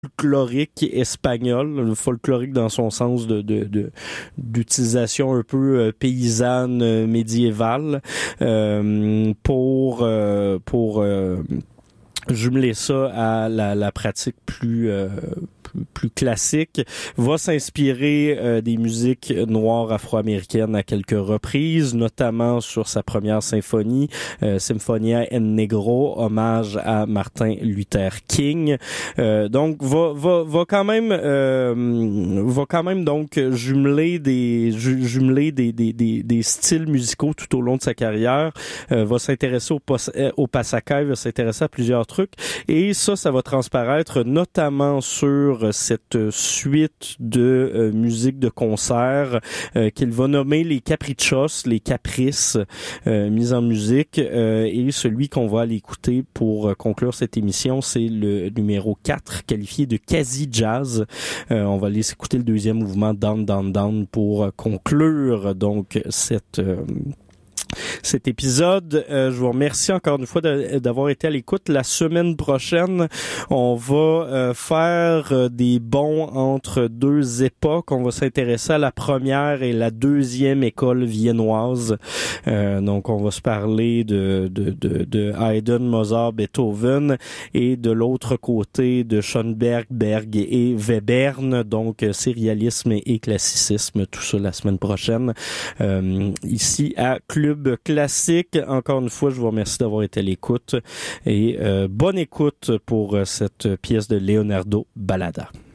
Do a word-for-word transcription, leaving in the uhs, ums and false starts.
folklorique espagnol, le folklorique dans son sens de, de, de d'utilisation un peu euh, paysanne euh, médiévale euh, pour euh, pour euh, jumeler ça à la, la pratique plus euh, plus, plus classique, va s'inspirer euh, des musiques noires afro-américaines à quelques reprises, notamment sur sa première symphonie, euh, Symphonia en Negro, hommage à Martin Luther King. Euh, donc va va va quand même euh, va quand même donc jumeler des ju- jumeler des, des des des styles musicaux tout au long de sa carrière. Euh, va s'intéresser au pos- au Pasacay, va s'intéresser à plusieurs trucs et ça ça va transparaître notamment sur cette suite de euh, musique de concert euh, qu'il va nommer les caprichos, les caprices euh, mis en musique euh, et celui qu'on va aller écouter pour euh, conclure cette émission, c'est le numéro quatre qualifié de quasi jazz. Euh, on va aller écouter le deuxième mouvement Down Down Down pour euh, conclure donc cette euh, cet épisode. Euh, je vous remercie encore une fois de, d'avoir été à l'écoute. La semaine prochaine, on va euh, faire euh, des bonds entre deux époques. On va s'intéresser à la première et la deuxième école viennoise. Euh, donc, on va se parler de, de, de, de Haydn, Mozart, Beethoven et de l'autre côté de Schoenberg, Berg et Webern. Donc, sérialisme et classicisme. Tout ça la semaine prochaine. Euh, ici à Club Classique. Encore une fois, je vous remercie d'avoir été à l'écoute et euh, bonne écoute pour euh, cette pièce de Leonardo Balada.